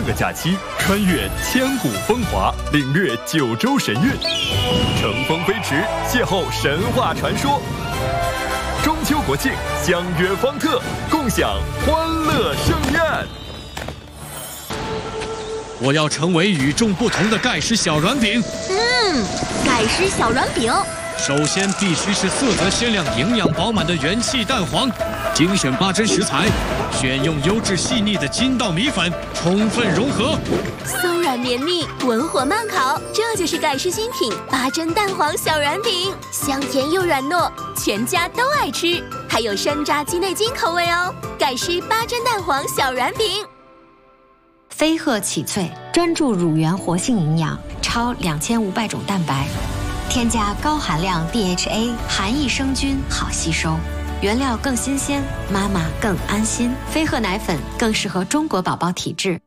个假期，穿越千古风华，领略九州神韵，乘风飞驰，邂逅神话传说。中秋国庆，相约方特，共享欢乐盛宴。 我要成为与众不同的盖世小软饼。 盖世小软饼。 首先必须是色泽鲜亮、营养饱满的元气蛋黄，精选8珍食材，选用优质细腻的筋道米粉，充分融合。 松软绵密，文火慢烤，这就是盖世新品8珍蛋黄小软饼，香甜又软糯，全家都爱吃，还有山楂鸡内金口味哦。盖世8珍蛋黄小软饼。 飞鹤启萃专注乳源活性营养，超2500种蛋白，添加高含量 DHA， 含益生菌，好吸收，原料更新鲜，妈妈更安心。飞鹤奶粉更适合中国宝宝体质。